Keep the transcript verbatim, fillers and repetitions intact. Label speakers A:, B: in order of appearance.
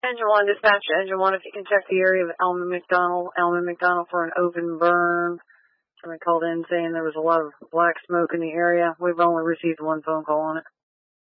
A: Engine one, dispatch to Engine one, if you can check the area of Elm and McDonald, Elm and McDonald for an open burn. Somebody called in saying there was a lot of black smoke in the area. We've only received one phone call on it.